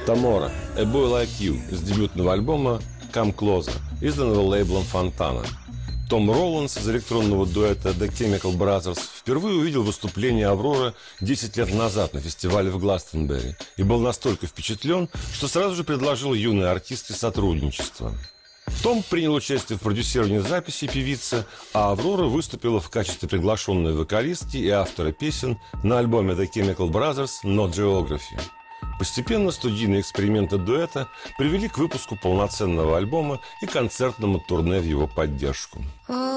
Тамора, A Boy Like You из дебютного альбома Come Closer, изданного лейблом Fontana. Том Роландс из электронного дуэта The Chemical Brothers впервые увидел выступление Авроры 10 лет назад на фестивале в Гластонберри и был настолько впечатлен, что сразу же предложил юной артистке сотрудничество. Том принял участие в продюсировании записи певицы, а Аврора выступила в качестве приглашенной вокалистки и автора песен на альбоме The Chemical Brothers No Geography. Постепенно студийные эксперименты дуэта привели к выпуску полноценного альбома и концертному турне в его поддержку.